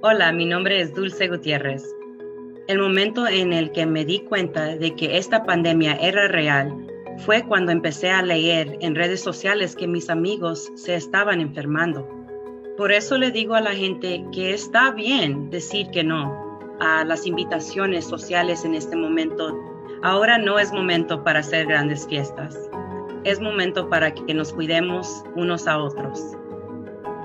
Hola, mi nombre es Dulce Gutiérrez. El momento en el que me di cuenta de que esta pandemia era real fue cuando empecé a leer en redes sociales que mis amigos se estaban enfermando. Por eso le digo a la gente que está bien decir que no a las invitaciones sociales en este momento. Ahora no es momento para hacer grandes fiestas. Es momento para que nos cuidemos unos a otros.